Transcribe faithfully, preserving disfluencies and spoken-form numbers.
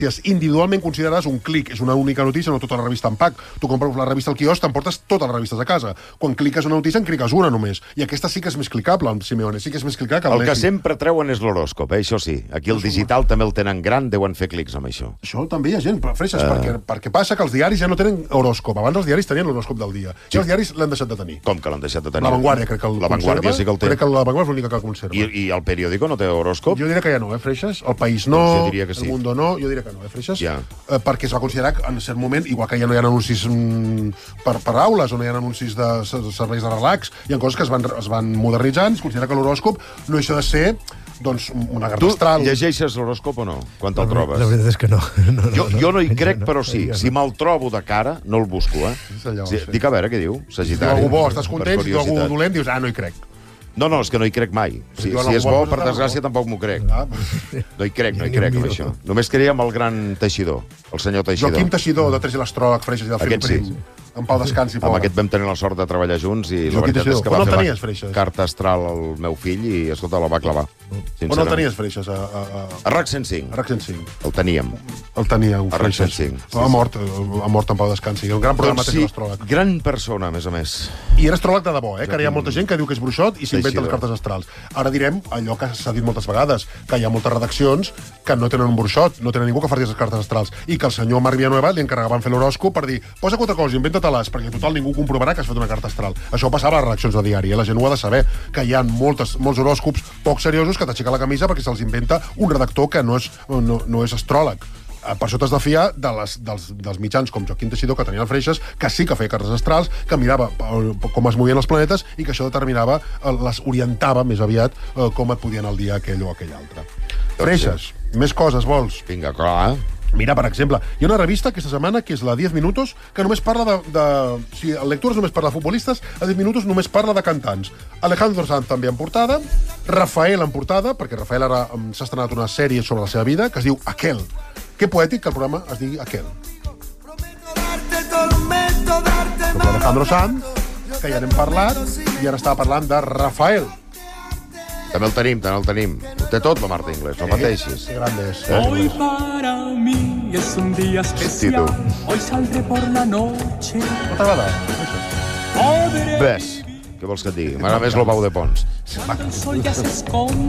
individualment considerades un clic, és una única notícia, no tota la revista en pack. Tu compres la revista al quiosc, t'emportes totes les revistes a casa. Quan cliques una notícia, en cliques una només. I aquesta sí que és més clicable, el Simeone, sí que és més clicable. El que sempre treuen és l'horòscop, eh? Això sí. Aquí el digital també el tenen gran, deuen fer clics amb això. Això també hi ha gent, però freixes, uh... perquè, perquè passa que els diaris ja no tenen horòscop. Abans els diaris tenien l'horòscop del dia. I sí. Els diaris l'han deixat de tenir. Com que l'han deixat de tenir? La Vanguardia crec que el la Vanguardia sí que el té. Crec que la Vanguardia és l'única que el conserva. I, I el periòdico no té horòscop? Jo diria que ja no, eh, Freixes? El País no, doncs jo sí. El Mundo no, jo diria que no, eh, Freixes? Ja. Eh, perquè es va considerar que en cert moment, igual que ja no hi ha anuncis mm, per, per aules, o no hi ha anuncis de serveis de relax, hi ha coses que es van, es van modernitzant, es considera que l'horòscop no deixa de ser doncs, una carta astral. Tu llegeixes l'horòscop o no? Quan te'l trobes? La veritat és que no. no, no jo, no, jo no hi crec, no, però sí. Si me'l trobo de cara, no el busco, eh? Allò, sí, dic a veure què diu, Sagitari. Si algú bo, estàs content, si algú dolent, dius, ah, no hi crec. No, no, és que no hi crec mai. Si, si és bo, per desgràcia, tampoc m'ho crec. No hi crec, no hi crec, amb això. Només creia amb el gran Teixidor, el senyor Teixidor. Joaquim Teixidor, de Tres i l'Astròleg, Freixes i del Film Prim. En pau descansi, pobre. Amb aquest vam tenir la sort de treballar junts i la veritat és que va fer la carta astral al meu fill i, escolta, la va clavar. On el tenies, Freixes? A, a, a... a RAC cent cinc. A RAC cent cinc. El teníem. El teníeu, a RAC cent cinc. Ha mort, ha mort en pau descansi. Un gran programa de l'astròleg. Gran persona, a més a més. I era astròleg de debò, eh? Que ara hi ha molta gent que diu que és bruixot i s'inventa les cartes astrals. Ara direm allò que s'ha dit moltes vegades, que hi ha moltes redaccions que no tenen un bruixot, no tenen ningú que faci les cartes astrals, i que el senyor Marc Villanueva li encarregaven fer l'horòscop per dir, posa quatre coses, inventa-te-les, perquè total ningú comprovarà que has fet una carta astral. Això passava a les redaccions de diari, eh? La gent ho ha de saber, que hi ha moltes, molts horòscops poc seriosos que t'aixeca la camisa perquè se'ls inventa un redactor que no és, no, no és astròleg. Per això t'has de fiar de les, dels, dels mitjans com Joaquim Teixidor, que tenia el Freixes, que sí que feia cartes astrals, que mirava com es movien els planetes i que això determinava, les orientava més aviat com et podien el dia aquell o aquell altre. Freixes, més coses vols? Vinga, clar. Mira, per exemple, hi ha una revista aquesta setmana que és la diez minutos, que només parla de... de si el lectures només parla de futbolistes, a diez minutos només parla de cantants. Alejandro Sanz també en portada, Rafael en portada, perquè Rafael ara s'ha estrenat una sèrie sobre la seva vida, que es diu Aquel. Que poètic que el programa es digui Aquel. Però Alejandro Sanz, que ja n'hem parlat, i ara estava parlant de Rafael. També el tenim, també el tenim. Ho té tot, la Marta Inglés, no pateixis. Que grande és. Hoy para mí es un día especial. Hoy saldré por la noche. No t'agrada? Ves, què vols que et digui? M'agrada més el Pau de Pons. El sol ya se esconde.